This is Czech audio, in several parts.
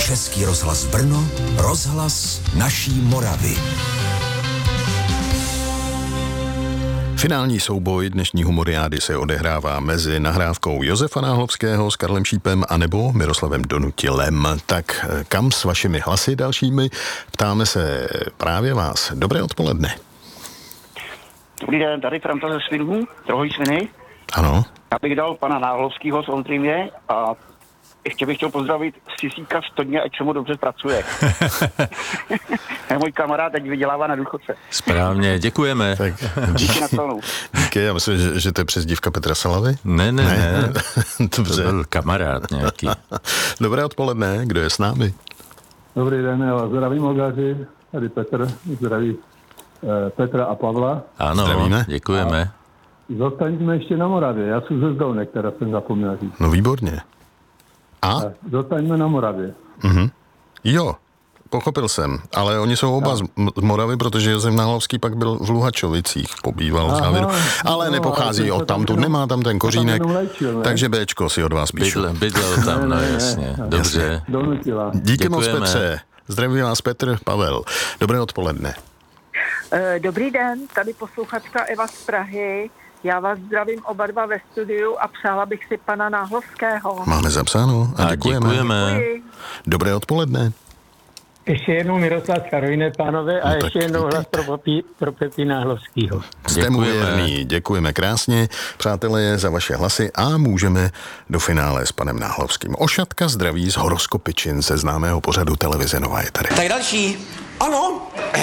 Český rozhlas Brno, rozhlas naší Moravy. Finální souboj dnešní humoriády se odehrává mezi nahrávkou Josefa Náhlovského s Karlem Šípem anebo Miroslavem Donutilem. Tak kam s vašimi hlasy dalšími? Ptáme se právě vás. Dobré odpoledne. Dobrý den, tady Franta ze Svinů, Trhoj Sviny. Ano. Já bych dal pana Náhlovského z Ondřejmě a ještě bych chtěl pozdravit Sisíka z Todně, ať se mu dobře pracuje. Můj kamarád teď vydělává na důchodce. Správně, děkujeme. Tak, Díky na celou. díky, já myslím, že to je přezdívka Petra Salavy. Ne. Dobře. To byl kamarád nějaký. Dobré odpoledne, kdo je s námi? Dobrý den, já vás zdravím, Hogaři. Tady Petr, zdraví Petra a Pavla. Ano, Zdravíme. děkujeme. Zostaňme ještě na Moravě. Já jsem ze Zdolné, která jsem zapomněl říct. No výborně. A? Zostaňme na Moravě. Jo, pochopil jsem, ale oni jsou oba z Moravy, protože Josef Náhlovský pak byl v Luhačovicích, pobýval v závěru, ale nepochází od tamtud, nemá tam ten kořínek, takže Bčko si od vás píšu. Bydlel tam, no jasně. Dobře. Donutila. Díky moc, Děkujeme. Petře. Zdraví vás Petr, Pavel. Dobré odpoledne. Dobrý den, tady posluchačka Eva z Prahy. Já vás zdravím oba dva ve studiu a přála bych si pana Náhlovského. Máme zapsáno a děkujeme. Děkuji. Dobré odpoledne. Ještě jednou Miroslav Karojné, pánové, a No tak ještě jednou hlas pro Pepi Náhlovskýho. Jste mu věrný, děkujeme krásně, přátelé, za vaše hlasy a můžeme do finále s panem Náhlovským. Ošatka zdraví z Horoskopičin ze známého pořadu televize Nova je tady. Tak další. Ano.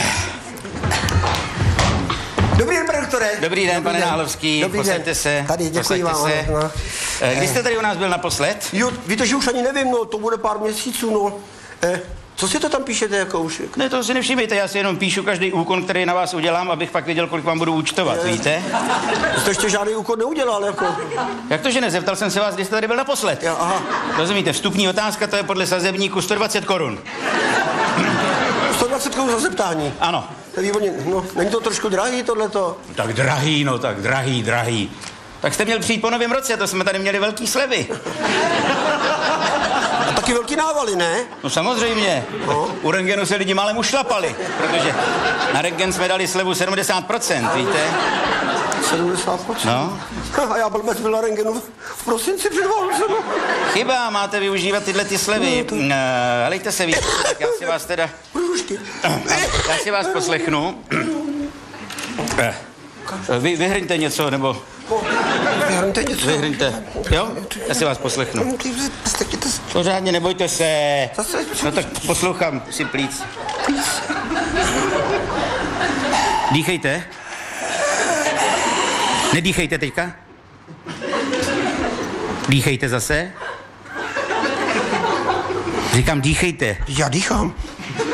Dobrý den, pane doktore. Dobrý den, pane Náhlovský, Dobrý den. posaďte se. Tady, děkuji vám. Se. No. Kdy jste tady u nás byl naposled? Jo, víte, že už ani nevím, no, to bude pár měsíců, no. Co si to tam píšete jako už? Ne, to si nevšimejte, já si jenom píšu každý úkon, který na vás udělám, abych pak věděl, kolik vám budu účtovat, víte? Jste ještě žádný úkon neudělal, jako. Jak to, že ne? Zeptal jsem se vás, kdy jste tady byl naposled. Jo, aha. Rozumíte, vstupní otázka, to je podle sazebníku 120 korun. 120 korun za zeptání. Ano. To je výborně, no, není to trošku drahý tohleto? Tak drahý, no tak drahý. Tak jste měl přijít po novém roce, to jsme tady měli velký slevy. A taky velký návaly, ne? No samozřejmě. No. U rentgenu se lidi málem ušlapali, protože na rentgen jsme dali slevu 70%, víte? 70%? No. A já blbec byl na rentgenu v prosinci před Válcem. Chyba, máte využívat tyhle ty slevy. Helejte se, víte, tak já si vás teda... Já si vás poslechnu. Vyhrňte něco, nebo... Vyhrňte něco. Vyhrňte, jo? Já si vás poslechnu. Pořádně, nebojte se. No tak poslouchám si plíc. Dýchejte. Nedýchejte teďka. Dýchejte zase. Říkám, dýchejte. Já dýchám.